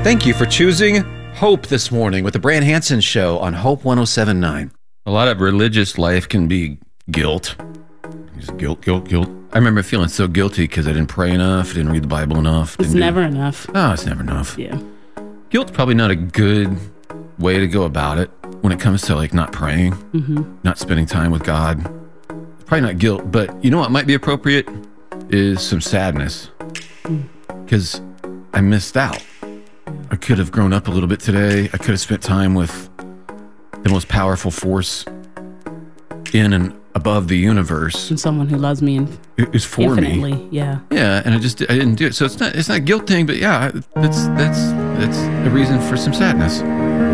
Thank you for choosing Hope this morning with the Brand Hansen Show on Hope 107.9. A lot of religious life can be guilt. Just guilt. I remember feeling so guilty because I didn't pray enough, didn't read the Bible enough. It's never enough. Oh, it's never enough. Yeah. Guilt's probably not a good way to go about it when it comes to like not praying, not spending time with God. It's probably not guilt, but you know what might be appropriate is some sadness because I missed out. I could have grown up a little bit today. I could have spent time with the most powerful force in and above the universe. And someone who loves me It's for infinitely. me. Yeah. Yeah, and I didn't do it. So it's not a guilt thing, but yeah, that's a reason for some sadness.